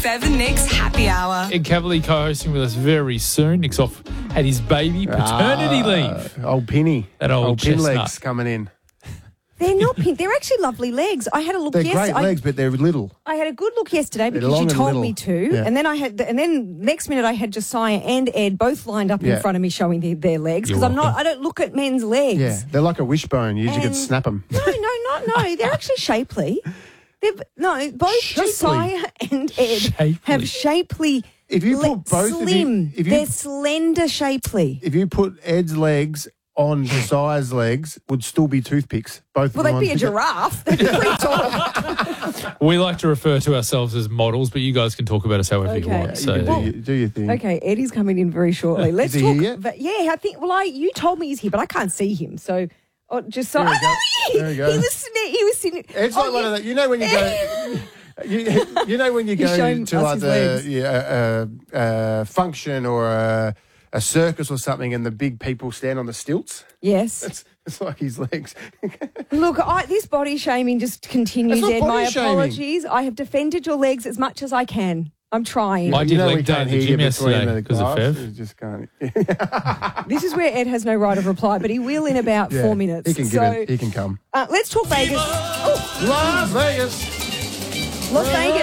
Bev and Nick's Happy Hour. Ed Cavalier co-hosting with us very soon. Nick's off at his baby paternity leave. Old Pinny. That old pin chestnut. legs coming in. They're not pink. They're actually lovely legs. I had a look They're yesterday. great legs, but they're little. I had a good look yesterday because long you and told little. me to, Yeah. and then next minute I had Josiah and Ed both lined up in Yeah. front of me showing their legs because You're I don't look at men's legs. Yeah, they're like a wishbone. You usually could And- snap them. No, they're actually shapely. Both Shapely? Josiah and Ed Shapely. have shapely. If you put both of you- slim, if you- they're slender, shapely. If you put Ed's legs on Josiah's legs, would still be toothpicks. Both. Well, of they'd them be a on- giraffe. They'd be pretty tall. We like to refer to ourselves as models, but you guys can talk about us however you Okay. want. You So can do your thing. Okay, Eddie's coming in very shortly. Let's he talk. here yet? But yeah, I think. Well, you told me he's here, but I can't see him. So, just so. There we I know go. There we go. He was sitting. It's like one of that. You know when you go. You know when you He's go showing to us like his legs. the function or a circus or something, and the big people stand on the stilts. Yes. It's like his legs. Look, this body shaming just continues, That's not Ed. My body shaming. apologies. I have defended your legs as much as I can. I'm trying. I did we leg day can't at the hear gym you between yesterday the because of gloves. Fev. You just can't. This is where Ed has no right of reply, but he will in about 4 minutes. He can give it. He can come. Let's talk Vegas. Oh, Las Vegas. Las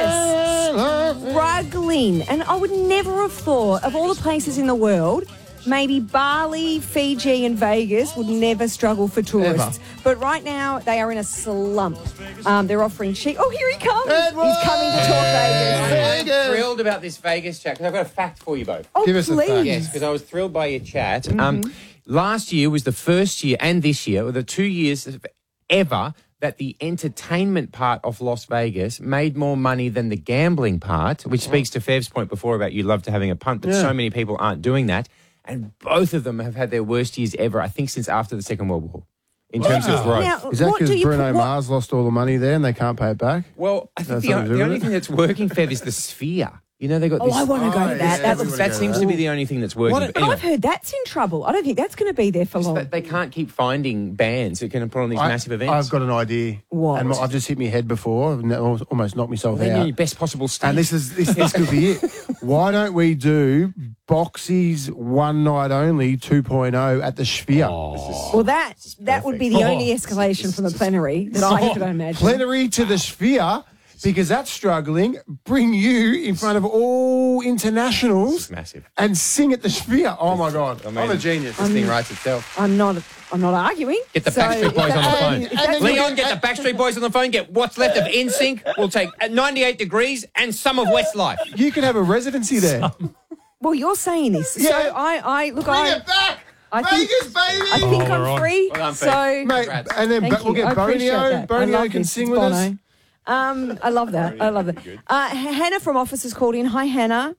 Vegas. Struggling. And I would never have thought, of all the places in the world, maybe Bali, Fiji and Vegas would never struggle for tourists. Ever. But right now, they are in a slump. They're offering cheap... Oh, here he comes. Edward! He's coming to talk Vegas. Vegas. I'm thrilled about this Vegas chat because I've got a fact for you both. Oh, Give us a please. fact. Yes, because I was thrilled by your chat. Last year was the first year, and this year were the 2 years ever that the entertainment part of Las Vegas made more money than the gambling part, which speaks to Fev's point before about you love to having a punt, but so many people aren't doing that. And both of them have had their worst years ever, I think, since after the Second World War, in terms of growth. Now, Is that what do because you Bruno put- what- Mars lost all the money there and they can't pay it back? Well, I think That's the something to do with only it? thing that's working, Fev, is the Sphere. You know, they got Oh, this. I want to go to that. yeah, That Seems to be the only thing that's working. What- But But anyway. I've heard that's in trouble. I don't think that's going to be there for long. They can't keep finding bands who can put on these massive events. I've got an idea. What? And I've just hit my head before and almost knocked myself They need out. your best possible state. And this could be it. Why don't we do Boxy's One Night Only 2.0 at the Sphere? Well, that would be the only escalation from the plenary that I could imagine. Plenary to the Sphere, because that's struggling. Bring you in front of all internationals massive. and sing at the Sphere. Oh, my God. I'm a genius. This thing writes itself. I'm not arguing. Get the So, Backstreet Boys on the phone. if that's- Leon, get the Backstreet Boys on the phone. Get what's left of NSYNC. We'll take 98 Degrees and some of Westlife. You can have a residency there. Well, you're saying this. Yeah. So I look. Bring it back. I think- Vegas, baby. I think Oh, I'm we're on. free. Well done, So Fred. Mate, Congrats. and then thank we'll you. I get appreciate Bonio. that. I Bonio love can this. sing It's with us. Bono. I love that. I love that. Hannah from Office has called in. Hi, Hannah.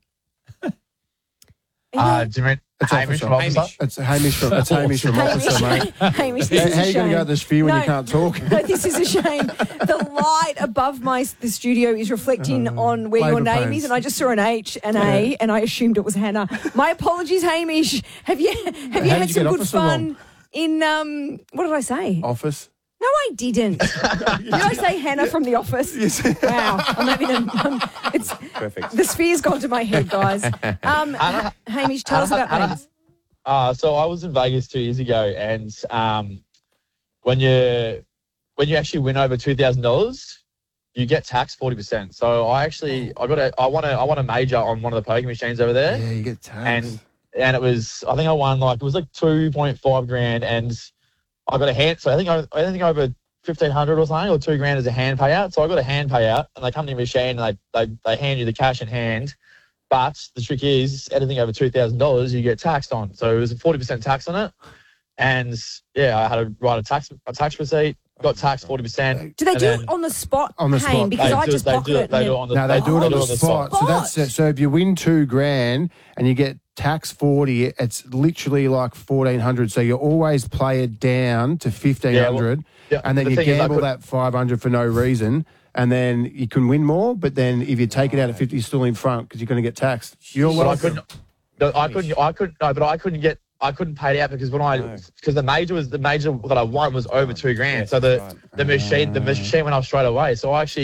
Do you mean It's Hamish from Officer. Officer? It's Hamish from Officer, mate. Hamish, this is How a you going to go shame. to the Sphere when you No. can't talk? No, this is a shame. The light above the studio is reflecting on where your Labour name pains. is, and I just saw an H and A, and I assumed it was Hannah. My apologies, Hamish. Have you did had you some get good officer fun wrong? in what did I say? Office. No, I didn't. Did I say Hannah from The Office? Yes. Wow, I'm having it's Perfect. the sphere's gone to my head, guys. Hamish, tell us about Vegas. So I was in Vegas 2 years ago, and when you actually win over $2,000, you get taxed 40%. So I won a major on one of the poker machines over there, Yeah, you get taxed. and it was, I think I won it was like 2.5 grand, and I got a hand. So I think over 1,500 or something, or $2,000 as a hand payout. So I got a hand payout, and they come to your machine and they hand you the cash in hand. But the trick is, anything over $2,000, you get taxed on. So it was a 40% tax on it, and yeah, I had to write a tax receipt. Got taxed 40%. Do they and do then it on the spot, On the Hayne? spot. Because I just pocket it. They do it on the No, they do it on the spot. So spot. that's so if you win $2,000 and you get tax 40, it's literally like 1,400. So you always play it down to 1,500, yeah, and then the you thing is, gamble that 500 for no reason. And then you can win more, but then if you take it out at 50, you're still in front because you're going to get taxed. You're But welcome. I couldn't pay it out because because the major that I won was over $2,000. So the machine went off straight away. So I actually